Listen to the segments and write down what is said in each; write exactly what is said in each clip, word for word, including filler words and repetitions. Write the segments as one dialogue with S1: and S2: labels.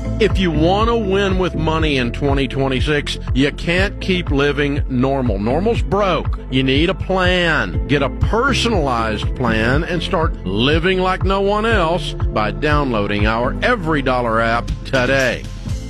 S1: If you want to win with money in twenty twenty-six, you can't keep living normal. Normal's broke. You need a plan. Get a personalized plan and start living like no one else by downloading our Every Dollar app today.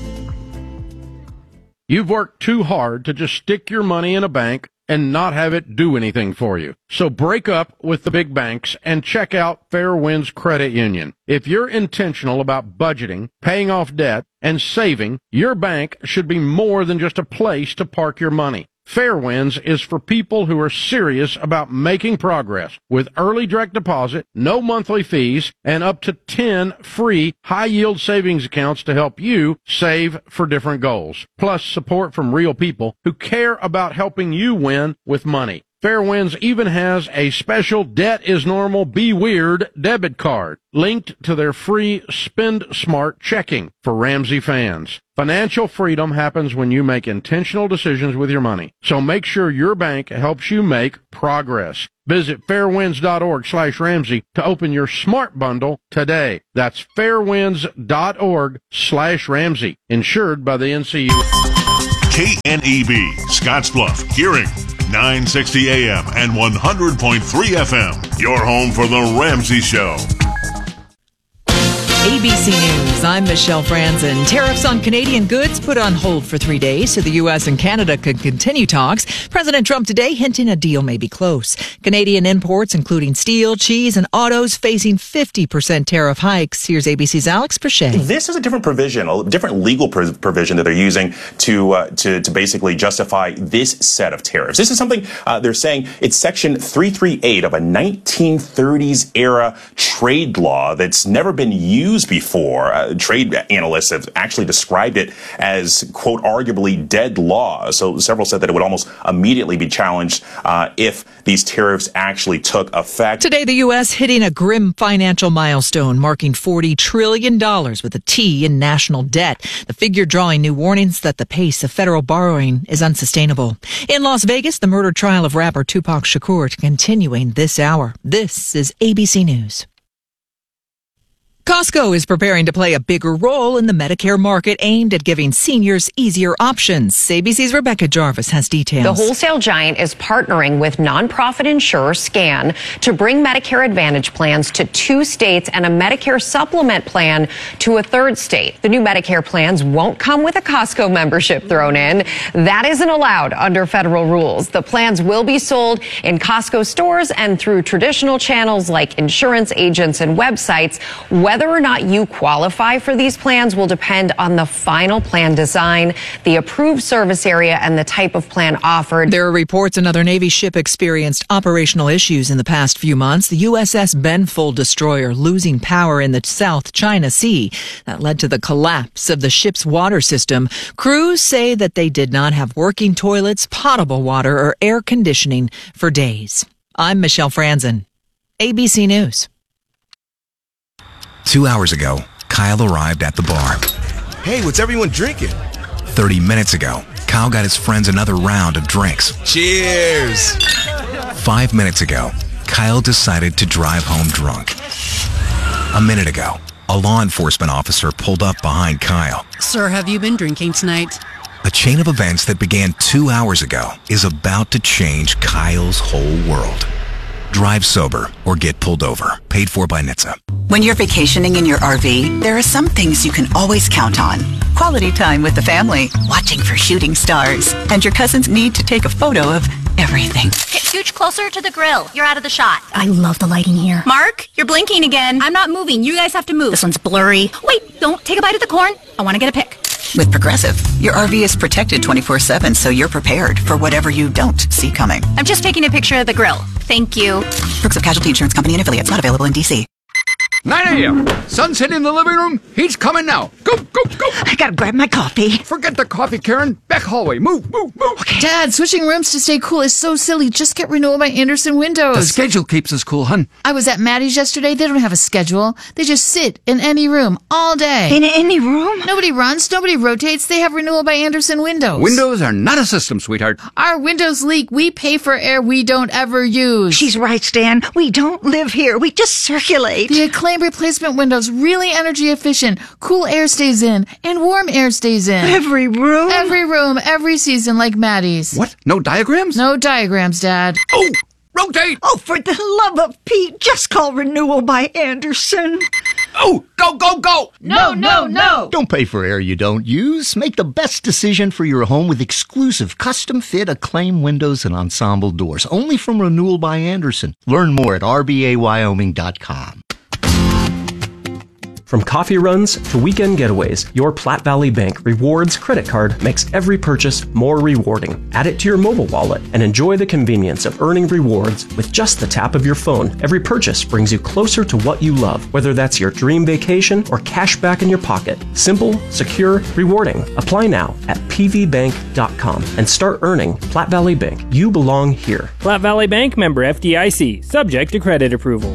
S1: You've worked too hard to just stick your money in a bank and not have it do anything for you. So break up with the big banks and check out Fairwinds Credit Union. If you're intentional about budgeting, paying off debt, and saving, your bank should be more than just a place to park your money. Fairwinds is for people who are serious about making progress with early direct deposit, no monthly fees, and up to ten free high-yield savings accounts to help you save for different goals. Plus support from real people who care about helping you win with money. Fairwinds even has a special Debt is Normal, Be Weird debit card linked to their free Spend Smart checking for Ramsey fans. Financial freedom happens when you make intentional decisions with your money. So make sure your bank helps you make progress. Visit fairwinds.org slash Ramsey to open your smart bundle today. That's fairwinds.org slash Ramsey. Insured by the N C U.
S2: K N E B, Scottsbluff, Gearing, nine sixty A M and one hundred point three F M. Your home for The Ramsey Show.
S3: A B C News, I'm Michelle Franzen. Tariffs on Canadian goods put on hold for three days so the U S and Canada could continue talks. President Trump today hinting a deal may be close. Canadian imports, including steel, cheese, and autos, facing fifty percent tariff hikes. Here's A B C's Alex Perchet.
S4: This is a different provision, a different legal pr- provision that they're using to, uh, to to basically justify this set of tariffs. This is something uh, they're saying it's Section three thirty-eight of a nineteen thirties era trade law that's never been used before. Uh, trade analysts have actually described it as, quote, arguably dead law. So several said that it would almost immediately be challenged uh, if these tariffs actually took effect.
S3: Today, the U S hitting a grim financial milestone, marking forty trillion dollars with a T in national debt. The figure drawing new warnings that the pace of federal borrowing is unsustainable. In Las Vegas, the murder trial of rapper Tupac Shakur continuing this hour. This is A B C News. Costco is preparing to play a bigger role in the Medicare market aimed at giving seniors easier options. A B C's Rebecca Jarvis has details.
S5: The wholesale giant is partnering with nonprofit insurer Scan to bring Medicare Advantage plans to two states and a Medicare supplement plan to a third state. The new Medicare plans won't come with a Costco membership thrown in. That isn't allowed under federal rules. The plans will be sold in Costco stores and through traditional channels like insurance agents and websites. Whether or not you qualify for these plans will depend on the final plan design, the approved service area, and the type of plan offered.
S3: There are reports another Navy ship experienced operational issues in the past few months. The U S S Benfold destroyer losing power in the South China Sea. That led to the collapse of the ship's water system. Crews say that they did not have working toilets, potable water, or air conditioning for days. I'm Michelle Franzen, A B C News.
S6: Two hours ago, Kyle arrived at the bar.
S7: Hey, what's everyone drinking?
S6: Thirty minutes ago, Kyle got his friends another round of drinks.
S7: Cheers!
S6: Five minutes ago, Kyle decided to drive home drunk. A minute ago, a law enforcement officer pulled up behind Kyle.
S8: Sir, have you been drinking tonight?
S6: A chain of events that began two hours ago is about to change Kyle's whole world. Drive sober or get pulled over. Paid for by N H T S A.
S9: When you're vacationing in your R V, there are some things you can always count on. Quality time with the family, watching for shooting stars, and your cousins need to take a photo of everything.
S10: Scooch closer to the grill. You're out of the shot.
S11: I love the lighting here.
S10: Mark, you're blinking again. I'm not moving. You guys have to move.
S11: This one's blurry.
S10: Wait, don't take a bite of the corn. I want to get a pic.
S9: With Progressive, your R V is protected twenty-four seven, so you're prepared for whatever you don't see coming.
S10: I'm just taking a picture of the grill. Thank you.
S9: Brooks of Casualty Insurance Company and affiliates, not available in D C.
S12: nine a.m. Sunset in the living room. He's coming now. Go, go, go.
S11: I gotta grab my coffee.
S12: Forget the coffee, Karen. Back hallway. Move, move, move.
S11: Okay.
S13: Dad, switching rooms to stay cool is so silly. Just get renewal by Andersen Windows.
S12: The schedule keeps us cool, hun.
S13: I was at Maddie's yesterday. They don't have a schedule. They just sit in any room all day.
S11: In any room?
S13: Nobody runs. Nobody rotates. They have renewal by Andersen Windows.
S12: Windows are not a system, sweetheart.
S13: Our windows leak. We pay for air we don't ever use.
S11: She's right, Stan. We don't live here. We just circulate.
S13: The acclaimed flame replacement windows, really energy efficient. Cool air stays in and warm air stays in.
S11: Every room?
S13: Every room, every season, like Maddie's.
S12: What? No diagrams?
S13: No diagrams, Dad.
S12: Oh! Rotate!
S11: Oh, for the love of Pete, just call Renewal by Andersen.
S12: Oh, go, go, go!
S13: No, no, no!
S14: Don't pay for air you don't use. Make the best decision for your home with exclusive custom-fit Acclaim windows and ensemble doors. Only from Renewal by Andersen. Learn more at r b a wyoming dot com.
S15: From coffee runs to weekend getaways, your Platte Valley Bank Rewards credit card makes every purchase more rewarding. Add it to your mobile wallet and enjoy the convenience of earning rewards with just the tap of your phone. Every purchase brings you closer to what you love, whether that's your dream vacation or cash back in your pocket. Simple, secure, rewarding. Apply now at p v bank dot com and start earning. Platte Valley Bank. You belong here.
S16: Platte Valley Bank, member F D I C, subject to credit approval.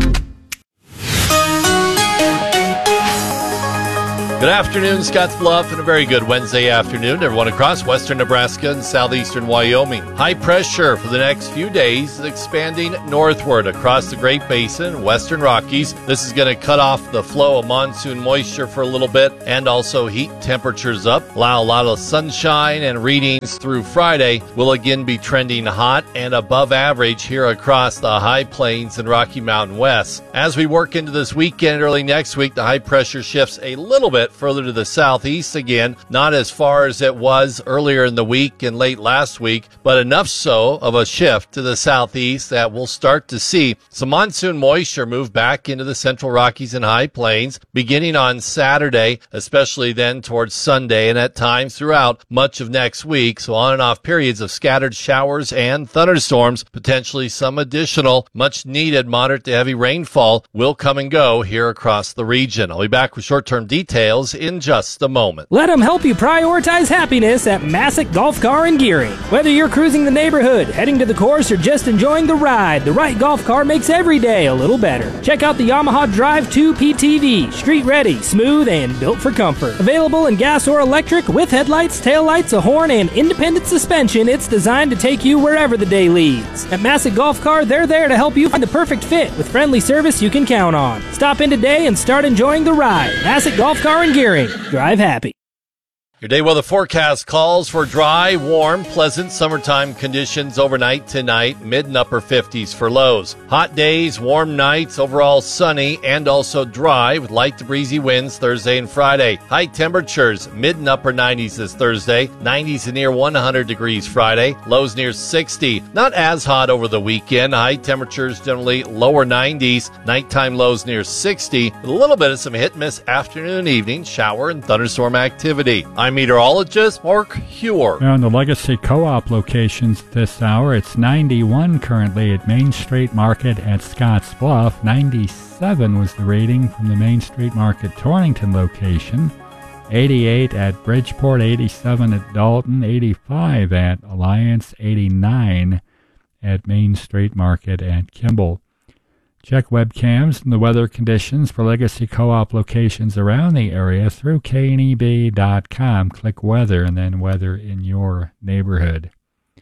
S17: Good afternoon, Scottsbluff, and a very good Wednesday afternoon to everyone across western Nebraska and southeastern Wyoming. High pressure for the next few days is expanding northward across the Great Basin and western Rockies. This is going to cut off the flow of monsoon moisture for a little bit and also heat temperatures up. Allow a lot of sunshine, and readings through Friday will again be trending hot and above average here across the high plains and Rocky Mountain West. As we work into this weekend, early next week, the high pressure shifts a little bit further to the southeast again, not as far as it was earlier in the week and late last week, but enough so of a shift to the southeast that we'll start to see some monsoon moisture move back into the central Rockies and high plains beginning on Saturday, especially then towards Sunday and at times throughout much of next week. So on and off periods of scattered showers and thunderstorms, potentially some additional much needed moderate to heavy rainfall will come and go here across the region. I'll be back with short-term details in just a moment.
S16: Let them help you prioritize happiness at Massick Golf Car and Gearing. Whether you're cruising the neighborhood, heading to the course, or just enjoying the ride, the right golf car makes every day a little better. Check out the Yamaha Drive two P T V. Street ready, smooth, and built for comfort. Available in gas or electric with headlights, taillights, a horn, and independent suspension, it's designed to take you wherever the day leads. At Massick Golf Car, they're there to help you find the perfect fit with friendly service you can count on. Stop in today and start enjoying the ride. Massick Golf Car and Gearing. Drive happy.
S17: Your day weather forecast calls for dry, warm, pleasant summertime conditions overnight tonight, mid and upper fifties for lows. Hot days, warm nights, overall sunny and also dry with light to breezy winds Thursday and Friday. High temperatures, mid and upper nineties this Thursday, nineties and near one hundred degrees Friday, lows near sixty. Not as hot over the weekend. High temperatures generally lower nineties, nighttime lows near sixty, with a little bit of some hit and miss afternoon, evening, shower and thunderstorm activity. I'm meteorologist Mark Huer.
S18: Now, in the Legacy Co-op locations this hour, it's ninety-one currently at Main Street Market at Scotts Bluff. ninety-seven was the rating from the Main Street Market Torrington location. eighty-eight at Bridgeport, eighty-seven at Dalton, eighty-five at Alliance, eighty-nine at Main Street Market at Kimball. Check webcams and the weather conditions for Legacy Co-op locations around the area through K N E B dot com. Click weather and then weather in your neighborhood.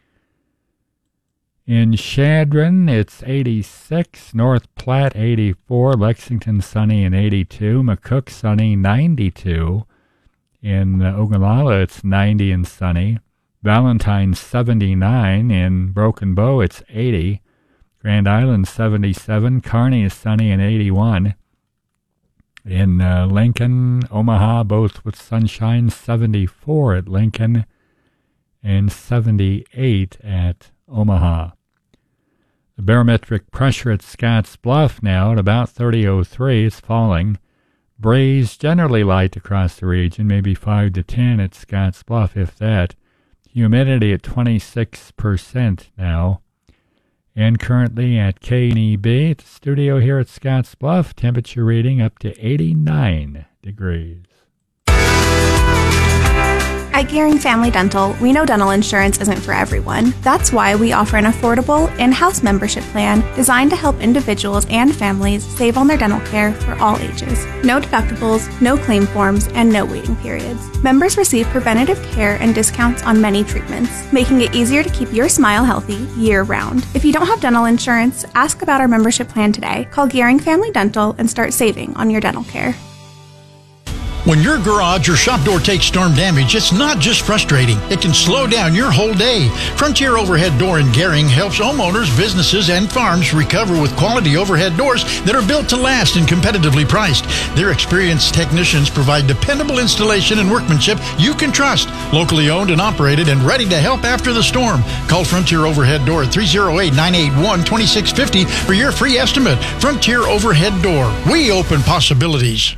S18: In Chadron, it's eighty-six, North Platte eighty-four, Lexington sunny and eighty-two, McCook sunny ninety-two. In Ogallala, it's ninety and sunny. Valentine seventy-nine. In Broken Bow, it's eighty. Grand Island seventy-seven, Kearney is sunny and eighty-one. In uh, Lincoln, Omaha, both with sunshine, seventy-four at Lincoln and seventy-eight at Omaha. The barometric pressure at Scotts Bluff now at about thirty oh three. It's falling. Breeze generally light across the region, maybe five to ten at Scotts Bluff, if that. Humidity at twenty-six percent now. And currently at K N E B, at the studio here at Scotts Bluff, temperature reading up to eighty-nine degrees.
S19: At Gearing Family Dental, we know dental insurance isn't for everyone. That's why we offer an affordable in-house membership plan designed to help individuals and families save on their dental care for all ages. No deductibles, no claim forms, and no waiting periods. Members receive preventative care and discounts on many treatments, making it easier to keep your smile healthy year-round. If you don't have dental insurance, ask about our membership plan today. Call Gearing Family Dental and start saving on your dental care.
S20: When your garage or shop door takes storm damage, it's not just frustrating. It can slow down your whole day. Frontier Overhead Door in Gering helps homeowners, businesses, and farms recover with quality overhead doors that are built to last and competitively priced. Their experienced technicians provide dependable installation and workmanship you can trust. Locally owned and operated and ready to help after the storm. Call Frontier Overhead Door at three oh eight, nine eight one, two six five oh for your free estimate. Frontier Overhead Door. We open possibilities.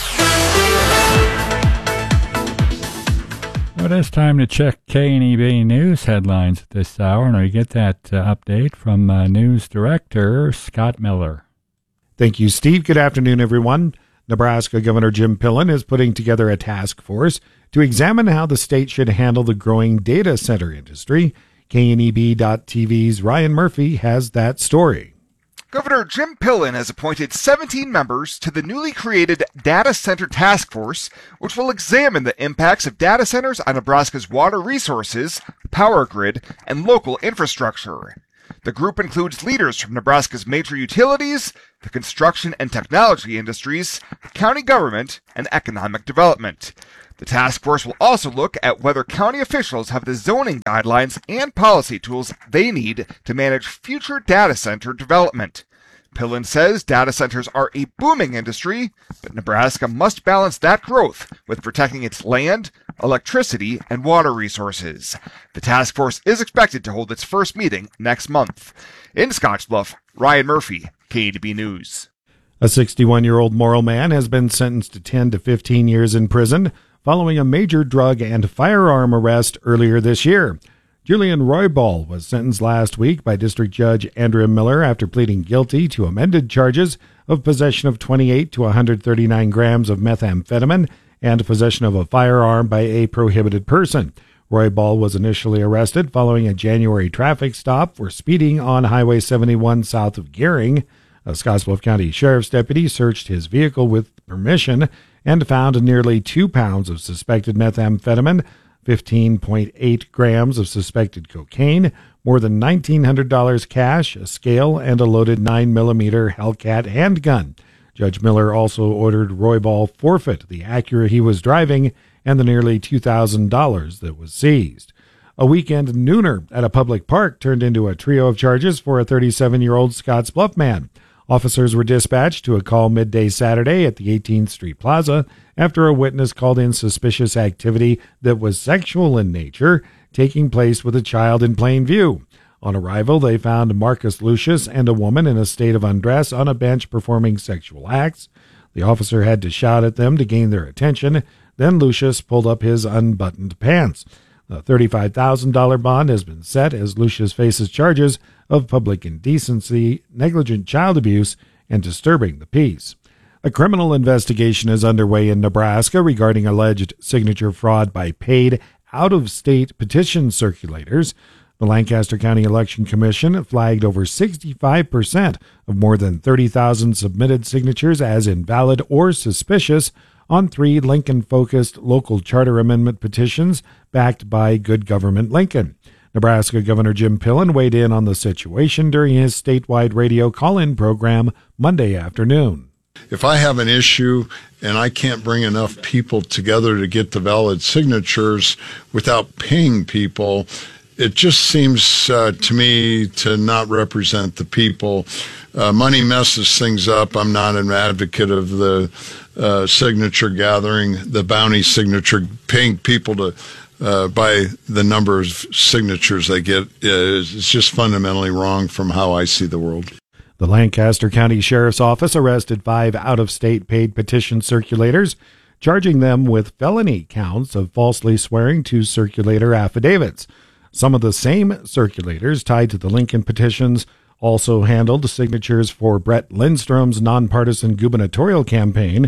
S18: Well, it's time to check K N E B News headlines at this hour, and we get that uh, update from uh, News Director Scott Miller.
S21: Thank you, Steve. Good afternoon, everyone. Nebraska Governor Jim Pillen is putting together a task force to examine how the state should handle the growing data center industry. K N E B dot T V's Ryan Murphy has that story.
S22: Governor Jim Pillen has appointed seventeen members to the newly created Data Center Task Force, which will examine the impacts of data centers on Nebraska's water resources, power grid, and local infrastructure. The group includes leaders from Nebraska's major utilities, the construction and technology industries, county government, and economic development. The task force will also look at whether county officials have the zoning guidelines and policy tools they need to manage future data center development. Pillen says data centers are a booming industry, but Nebraska must balance that growth with protecting its land, electricity, and water resources. The task force is expected to hold its first meeting next month. In Scottsbluff, Ryan Murphy, K N E B News.
S21: A sixty-one-year-old Morrill man has been sentenced to ten to fifteen years in prison following a major drug and firearm arrest earlier this year. Julian Roybal was sentenced last week by District Judge Andrea Miller after pleading guilty to amended charges of possession of twenty-eight to one hundred thirty-nine grams of methamphetamine and possession of a firearm by a prohibited person. Roybal was initially arrested following a January traffic stop for speeding on Highway seventy-one south of Gering. A Scottsbluff County Sheriff's deputy searched his vehicle with permission and found nearly two pounds of suspected methamphetamine, fifteen point eight grams of suspected cocaine, more than nineteen hundred dollars cash, a scale, and a loaded nine millimeter Hellcat handgun. Judge Miller also ordered Roybal forfeit the Acura he was driving and the nearly two thousand dollars that was seized. A weekend nooner at a public park turned into a trio of charges for a thirty-seven-year-old Scottsbluff man. Officers were dispatched to a call midday Saturday at the eighteenth Street Plaza after a witness called in suspicious activity that was sexual in nature taking place with a child in plain view. On arrival, they found Marcus Lucius and a woman in a state of undress on a bench performing sexual acts. The officer had to shout at them to gain their attention. Then Lucius pulled up his unbuttoned pants. A thirty-five thousand dollars bond has been set as Lucius faces charges of public indecency, negligent child abuse, and disturbing the peace. A criminal investigation is underway in Nebraska regarding alleged signature fraud by paid out-of-state petition circulators. The Lancaster County Election Commission flagged over sixty-five percent of more than thirty thousand submitted signatures as invalid or suspicious on three Lincoln-focused local charter amendment petitions backed by Good Government Lincoln. Nebraska Governor Jim Pillen weighed in on the situation during his statewide radio call-in program Monday afternoon.
S23: If I have an issue and I can't bring enough people together to get the valid signatures without paying people, it just seems uh, to me to not represent the people. Uh, money messes things up. I'm not an advocate of the uh, signature gathering, the bounty signature, paying people to uh, by the number of signatures they get. Uh, it's just fundamentally wrong from how I see the world.
S21: The Lancaster County Sheriff's Office arrested five out-of-state paid petition circulators, charging them with felony counts of falsely swearing to circulator affidavits. Some of the same circulators tied to the Lincoln petitions also handled signatures for Brett Lindstrom's nonpartisan gubernatorial campaign,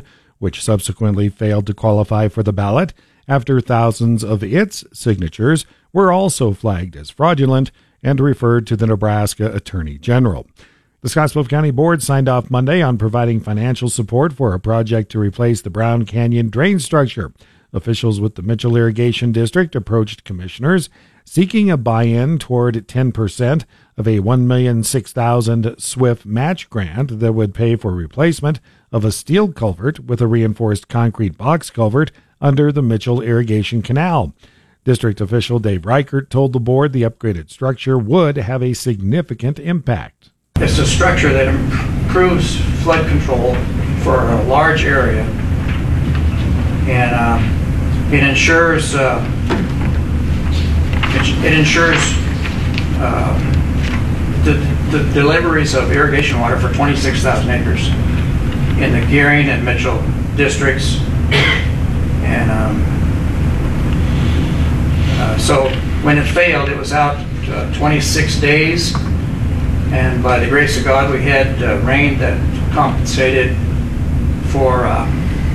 S21: which subsequently failed to qualify for the ballot after thousands of its signatures were also flagged as fraudulent and referred to the Nebraska Attorney General. The Scottsbluff County Board signed off Monday on providing financial support for a project to replace the Brown Canyon drain structure. Officials with the Mitchell Irrigation District approached commissioners seeking a buy-in toward ten percent of a one million six thousand dollars S W I F match grant that would pay for replacement of a steel culvert with a reinforced concrete box culvert under the Mitchell Irrigation Canal. District official Dave Reichert told the board the upgraded structure would have a significant impact.
S1: It's a structure that improves flood control for a large area, and uh, it ensures uh, it, it ensures uh, the, the deliveries of irrigation water for twenty-six thousand acres in the Gearing and Mitchell districts, and um, uh, so when it failed, it was out uh, twenty-six days. And by the grace of God, we had uh, rain that compensated for uh,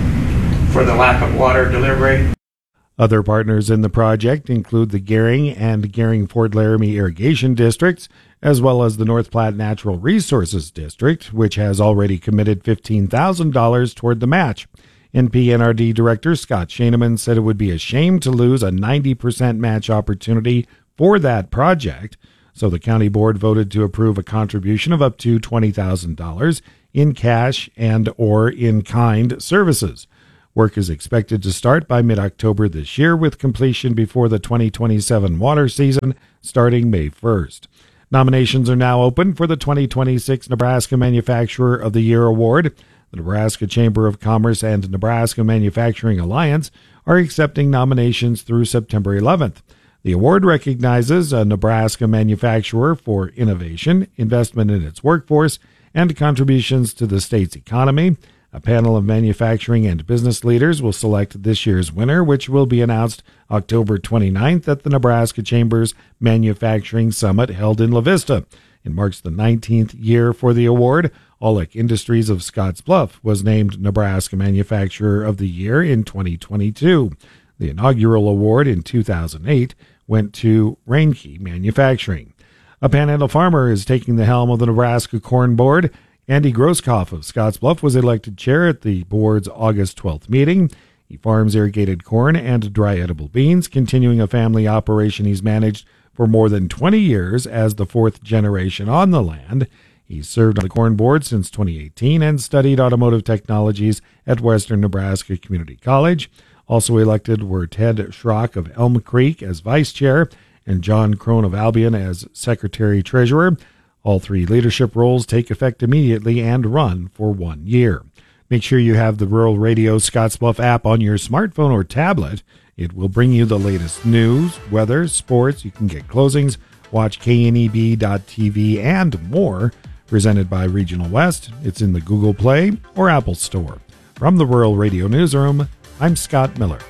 S1: for the lack of water delivery.
S21: Other partners in the project include the Gering and Gering-Fort Laramie irrigation districts, as well as the North Platte Natural Resources District, which has already committed fifteen thousand dollars toward the match. N P N R D Director Scott Shaneman said it would be a shame to lose a ninety percent match opportunity for that project. So the county board voted to approve a contribution of up to twenty thousand dollars in cash and or in-kind services. Work is expected to start by mid-October this year, with completion before the twenty twenty-seven water season starting May first. Nominations are now open for the twenty twenty-six Nebraska Manufacturer of the Year Award. The Nebraska Chamber of Commerce and Nebraska Manufacturing Alliance are accepting nominations through September eleventh. The award recognizes a Nebraska manufacturer for innovation, investment in its workforce, and contributions to the state's economy. A panel of manufacturing and business leaders will select this year's winner, which will be announced October twenty-ninth at the Nebraska Chamber's Manufacturing Summit held in La Vista. It marks the nineteenth year for the award. Aulick Industries of Scottsbluff was named Nebraska Manufacturer of the Year in twenty twenty-two. The inaugural award in two thousand eight went to Reinke Manufacturing. A Panhandle farmer is taking the helm of the Nebraska Corn Board. Andy Grosskopf of Scottsbluff was elected chair at the board's August twelfth meeting. He farms irrigated corn and dry edible beans, continuing a family operation he's managed for more than twenty years as the fourth generation on the land. He's served on the Corn Board since twenty eighteen and studied automotive technologies at Western Nebraska Community College. Also elected were Ted Schrock of Elm Creek as vice chair and John Crone of Albion as secretary-treasurer. All three leadership roles take effect immediately and run for one year. Make sure you have the Rural Radio Scottsbluff app on your smartphone or tablet. It will bring you the latest news, weather, sports. You can get closings, watch K N E B dot T V, and more. Presented by Regional West. It's in the Google Play or Apple Store. From the Rural Radio Newsroom, I'm Scott Miller.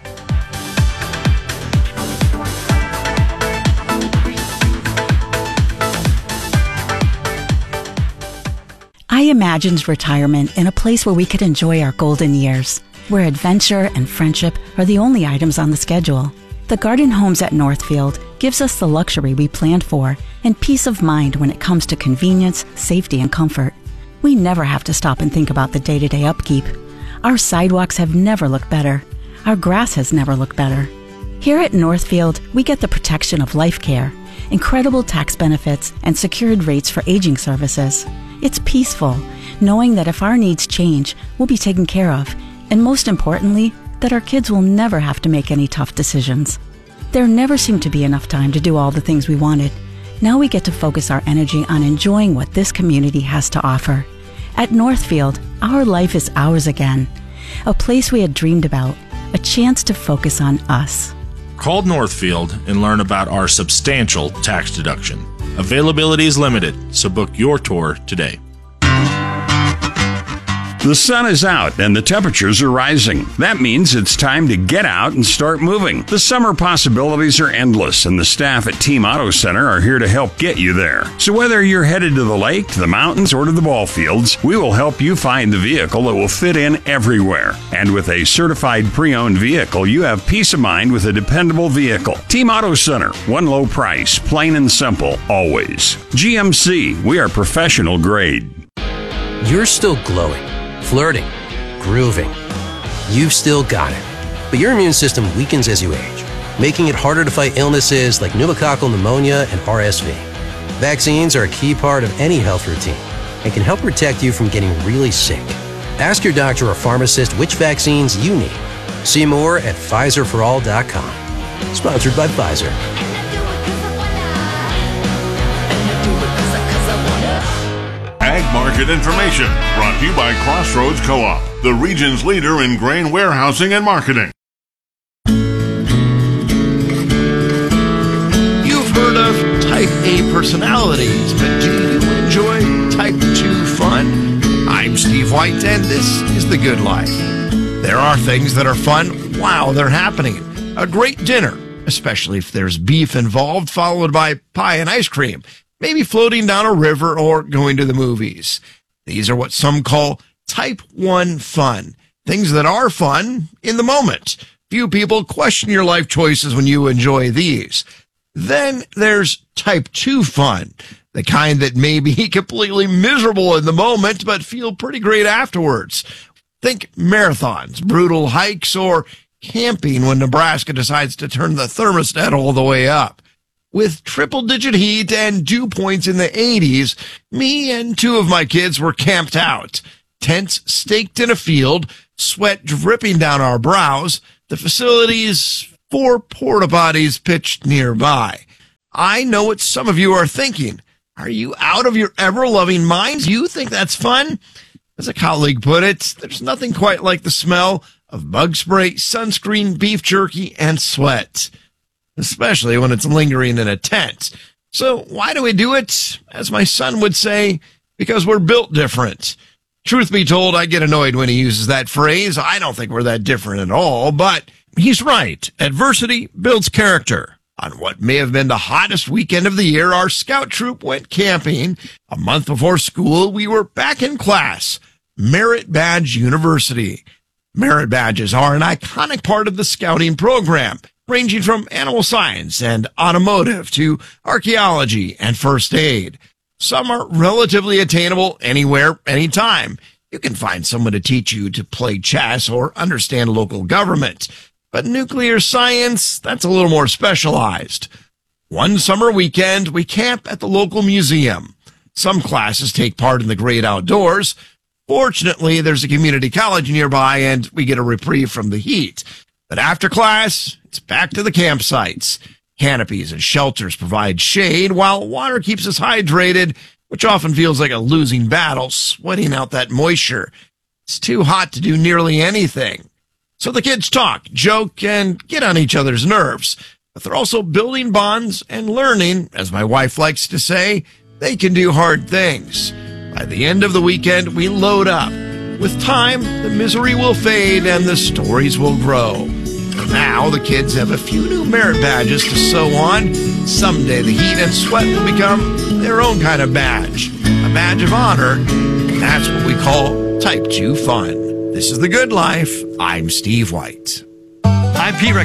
S2: I imagined retirement in a place where we could enjoy our golden years, where adventure and friendship are the only items on the schedule. The Garden Homes at Northfield gives us the luxury we planned for and peace of mind when it comes to convenience, safety, and comfort. We never have to stop and think about the day-to-day upkeep. Our sidewalks have never looked better. Our grass has never looked better. Here at Northfield, we get the protection of life care, incredible tax benefits, and secured rates for aging services. It's peaceful, knowing that if our needs change, we'll be taken care of, and most importantly, that our kids will never have to make any tough decisions. There never seemed to be enough time to do all the things we wanted. Now we get to focus our energy on enjoying what this community has to offer. At Northfield, our life is ours again. A place we had dreamed about, a chance to focus on us.
S4: Call Northfield and learn about our substantial tax deduction. Availability is limited, so book your tour today.
S3: The sun is out and the temperatures are rising. That means it's time to get out and start moving. The summer possibilities are endless, and the staff at Team Auto Center are here to help get you there. So whether you're headed to the lake, to the mountains, or to the ball fields, we will help you find the vehicle that will fit in everywhere. And with a certified pre-owned vehicle, you have peace of mind with a dependable vehicle. Team Auto Center, one low price, plain and simple, always. G M C, we are professional grade.
S5: You're still glowing, flirting, grooving. You've still got it. But your immune system weakens as you age, making it harder to fight illnesses like pneumococcal pneumonia and R S V. Vaccines are a key part of any health routine and can help protect you from getting really sick. Ask your doctor or pharmacist which vaccines you need. See more at Pfizer for all dot com. Sponsored by Pfizer.
S4: Ag Market Information, brought to you by Crossroads Co-op, the region's leader in grain warehousing and marketing.
S7: You've heard of Type A personalities, but do you enjoy Type two fun? I'm Steve White, and this is The Good Life. There are things that are fun while they're happening. A great dinner, especially if there's beef involved, followed by pie and ice cream. Maybe floating down a river or going to the movies. These are what some call Type one fun. Things that are fun in the moment. Few people question your life choices when you enjoy these. Then there's Type two fun. The kind that may be completely miserable in the moment, but feel pretty great afterwards. Think marathons, brutal hikes, or camping when Nebraska decides to turn the thermostat all the way up. With triple-digit heat and dew points in the eighties, me and two of my kids were camped out. Tents staked in a field, sweat dripping down our brows, the facility's four porta potties pitched nearby. I know what some of you are thinking. Are you out of your ever-loving minds? You think that's fun? As a colleague put it, there's nothing quite like the smell of bug spray, sunscreen, beef jerky, and sweat. Especially when it's lingering in a tent. So why do we do it? As my son would say, because we're built different. Truth be told, I get annoyed when he uses that phrase. I don't think we're that different at all, but he's right. Adversity builds character. On what may have been the hottest weekend of the year, our scout troop went camping. A month before school, we were back in class. Merit Badge University. Merit badges are an iconic part of the scouting program, ranging from animal science and automotive to archaeology and first aid. Some are relatively attainable anywhere, anytime. You can find someone to teach you to play chess or understand local government. But nuclear science, that's a little more specialized. One summer weekend, we camp at the local museum. Some classes take part in the great outdoors. Fortunately, there's a community college nearby and we get a reprieve from the heat. But after class, it's back to the campsites. Canopies and shelters provide shade while water keeps us hydrated, which often feels like a losing battle, sweating out that moisture. It's too hot to do nearly anything. So the kids talk, joke, and get on each other's nerves. But they're also building bonds and learning, as my wife likes to say, they can do hard things. By the end of the weekend, we load up. With time, the misery will fade and the stories will grow. For now, the kids have a few new merit badges to sew on. Someday the heat and sweat will become their own kind of badge. A badge of honor. And that's what we call Type two fun. This is The Good Life. I'm Steve White.
S24: I'm Pete